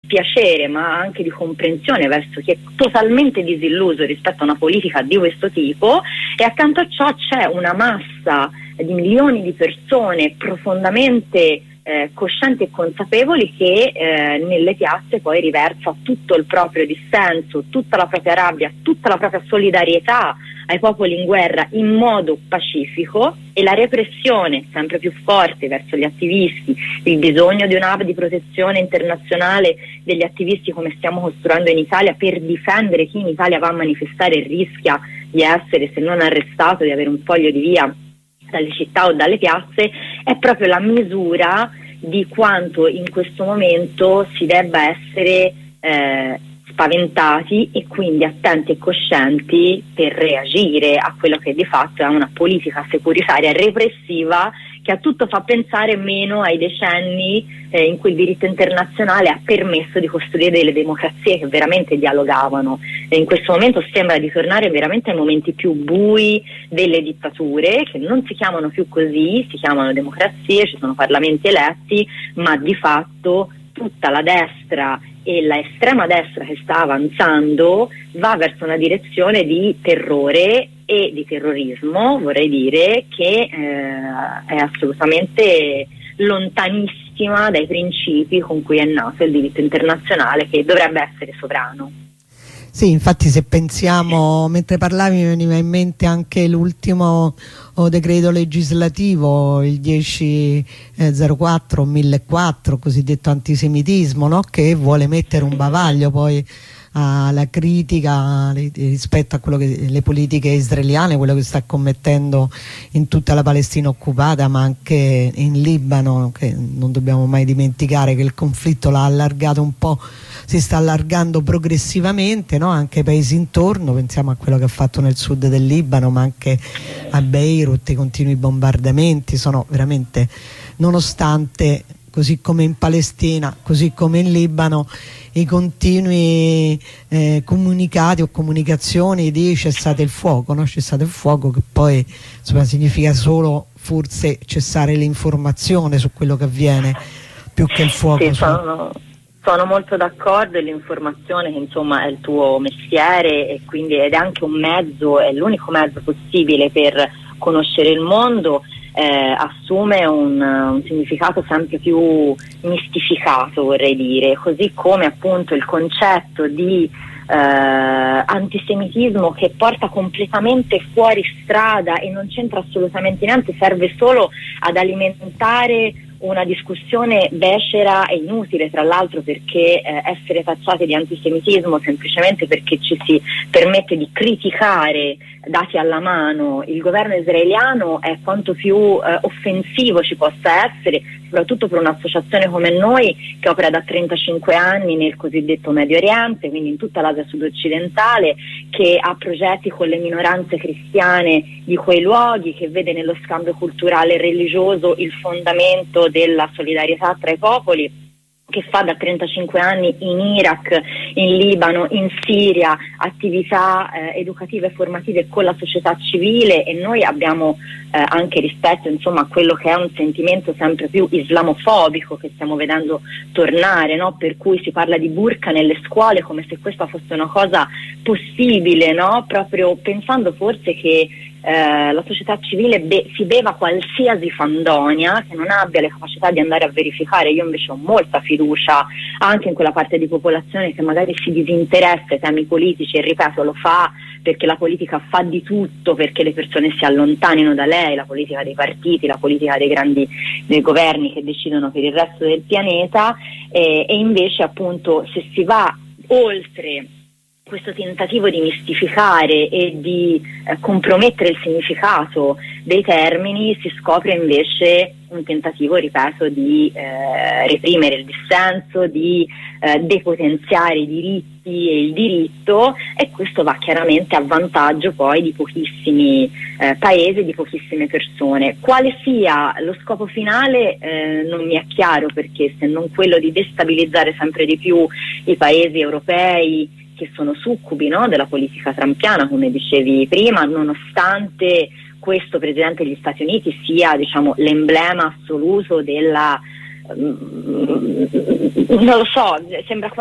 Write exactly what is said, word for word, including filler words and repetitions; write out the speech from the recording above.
dispiacere ma anche di comprensione verso chi è totalmente disilluso rispetto a una politica di questo tipo, e accanto a ciò c'è una massa di milioni di persone profondamente eh, coscienti e consapevoli che eh, nelle piazze poi riversa tutto il proprio dissenso, tutta la propria rabbia, tutta la propria solidarietà ai popoli in guerra in modo pacifico, e la repressione sempre più forte verso gli attivisti, il bisogno di un hub di protezione internazionale degli attivisti come stiamo costruendo in Italia per difendere chi in Italia va a manifestare e rischia di essere, se non arrestato, di avere un foglio di via dalle città o dalle piazze, è proprio la misura di quanto in questo momento si debba essere eh, spaventati e quindi attenti e coscienti per reagire a quello che di fatto è una politica securitaria repressiva che a tutto fa pensare meno ai decenni eh, in cui il diritto internazionale ha permesso di costruire delle democrazie che veramente dialogavano. E in questo momento sembra di tornare veramente ai momenti più bui delle dittature, che non si chiamano più così, si chiamano democrazie, ci sono parlamenti eletti, ma di fatto tutta la destra e la estrema destra che sta avanzando va verso una direzione di terrore e di terrorismo, vorrei dire, che eh, è assolutamente lontanissima dai principi con cui è nato il diritto internazionale, che dovrebbe essere sovrano. Sì, infatti se pensiamo, mentre parlavi mi veniva in mente anche l'ultimo oh, decreto legislativo, il dieci zero quattro millequattro, cosiddetto antisemitismo, no? Che vuole mettere un bavaglio poi alla critica rispetto a quello che le politiche israeliane, quello che sta commettendo in tutta la Palestina occupata, ma anche in Libano, che non dobbiamo mai dimenticare che il conflitto l'ha allargato un po', si sta allargando progressivamente, no? Anche ai paesi intorno, pensiamo a quello che ha fatto nel sud del Libano, ma anche a Beirut, i continui bombardamenti sono veramente, nonostante, così come in Palestina, così come in Libano, i continui eh, comunicati o comunicazioni di cessate il fuoco, no? Cessate il fuoco, che poi insomma, significa solo forse cessare l'informazione su quello che avviene più che il fuoco. Sì, sono, sono molto d'accordo, e l'informazione che insomma è il tuo mestiere e quindi ed è anche un mezzo, è l'unico mezzo possibile per conoscere il mondo. Eh, assume un, un significato sempre più mistificato, vorrei dire, così come appunto il concetto di eh, antisemitismo che porta completamente fuori strada e non c'entra assolutamente niente, serve solo ad alimentare una discussione becera e inutile, tra l'altro, perché eh, essere tacciati di antisemitismo semplicemente perché ci si permette di criticare, dati alla mano, il governo israeliano è quanto più eh, offensivo ci possa essere, soprattutto per un'associazione come noi che opera da trentacinque anni nel cosiddetto Medio Oriente, quindi in tutta l'Asia sud-occidentale, che ha progetti con le minoranze cristiane di quei luoghi, che vede nello scambio culturale e religioso il fondamento della solidarietà tra i popoli, che fa da trentacinque anni in Iraq, in Libano, in Siria attività eh, educative e formative con la società civile, e noi abbiamo eh, anche rispetto insomma a quello che è un sentimento sempre più islamofobico che stiamo vedendo tornare, no? Per cui si parla di burqa nelle scuole come se questa fosse una cosa possibile, no? Proprio pensando forse che Eh, la società civile be- si beva qualsiasi fandonia, che non abbia le capacità di andare a verificare. Io invece ho molta fiducia anche in quella parte di popolazione che magari si disinteressa ai temi politici, e ripeto, lo fa perché la politica fa di tutto perché le persone si allontanino da lei, la politica dei partiti, la politica dei grandi dei governi che decidono per il resto del pianeta, eh, e invece appunto se si va oltre questo tentativo di mistificare e di eh, compromettere il significato dei termini, si scopre invece un tentativo, ripeto, di eh, reprimere il dissenso, di eh, depotenziare i diritti e il diritto, e questo va chiaramente a vantaggio poi di pochissimi eh, paesi, di pochissime persone. Quale sia lo scopo finale eh, non mi è chiaro, perché se non quello di destabilizzare sempre di più i paesi europei che sono succubi, no, della politica trampiana, come dicevi prima, nonostante questo Presidente degli Stati Uniti sia, diciamo, l'emblema assoluto della, mm, non lo so, sembra